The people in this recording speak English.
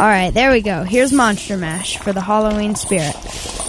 All right, there we go. Here's Monster Mash for the Halloween spirit.